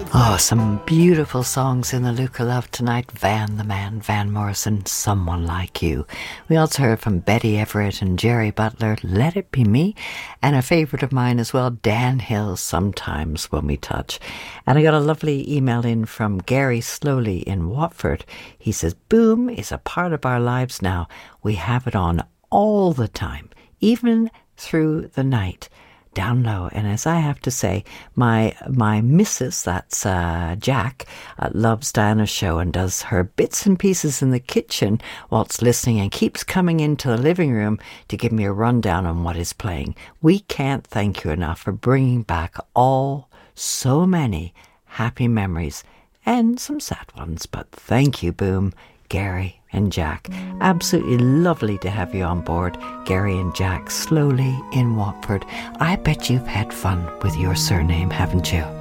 Oh, some beautiful songs in the Luca Love tonight. Van the Man, Van Morrison, Someone Like You. We also heard from Betty Everett and Jerry Butler, Let It Be Me, and a favourite of mine as well, Dan Hill, Sometimes When We Touch. And I got a lovely email in from Gary Slowly in Watford. He says, Boom is a part of our lives now. We have it on all the time, even through the night. Down low. And as I have to say, my missus, that's Jack, loves Diana's show and does her bits and pieces in the kitchen whilst listening and keeps coming into the living room to give me a rundown on what is playing. We can't thank you enough for bringing back so many happy memories and some sad ones, but thank you, Boom, Gary and Jack. Absolutely lovely to have you on board, Gary and Jack, Slowly in Watford. I bet you've had fun with your surname, haven't you?